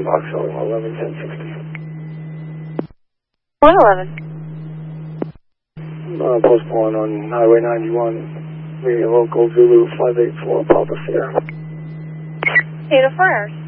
Vauxhall 111060. 111. Post 1 on Highway 91, meeting local Zulu 584 Papa Sierra. 804 hours.